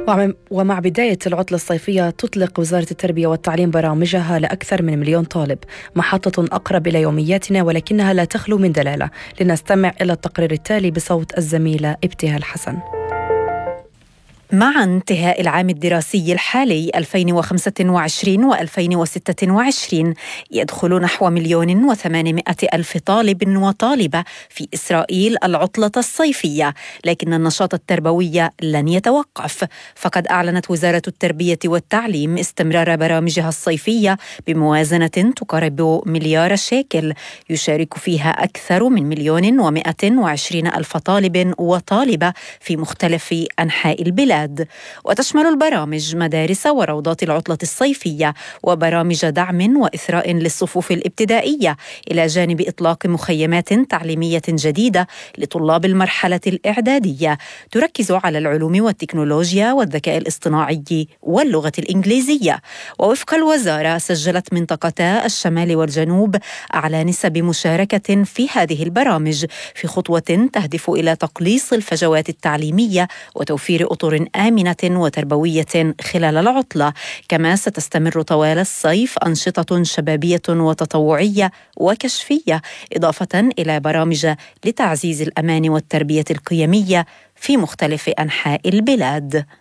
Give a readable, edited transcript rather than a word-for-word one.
ومع بداية العطلة الصيفية تطلق وزارة التربية والتعليم برامجها لأكثر من 1,000,000 طالب، محطة أقرب إلى يومياتنا ولكنها لا تخلو من دلالة. لنستمع إلى التقرير التالي بصوت الزميلة ابتهال حسن. مع انتهاء العام الدراسي الحالي 2025 و2026 يدخل نحو 1,800,000 طالب وطالبة في إسرائيل العطلة الصيفية، لكن النشاط التربوي لن يتوقف. فقد أعلنت وزارة التربية والتعليم استمرار برامجها الصيفية بموازنة تقارب 1,000,000,000 شيكل يشارك فيها أكثر من 1,120,000 طالب وطالبة في مختلف أنحاء البلاد. وتشمل البرامج مدارس وروضات العطلة الصيفية وبرامج دعم وإثراء للصفوف الابتدائية، إلى جانب إطلاق مخيمات تعليمية جديدة لطلاب المرحلة الإعدادية تركز على العلوم والتكنولوجيا والذكاء الاصطناعي واللغة الإنجليزية. ووفق الوزارة سجلت منطقتا الشمال والجنوب أعلى نسب مشاركة في هذه البرامج، في خطوة تهدف إلى تقليص الفجوات التعليمية وتوفير أطر آمنة وتربوية خلال العطلة. كما ستستمر طوال الصيف أنشطة شبابية وتطوعية وكشفية، إضافة إلى برامج لتعزيز الأمان والتربية القيمية في مختلف أنحاء البلاد.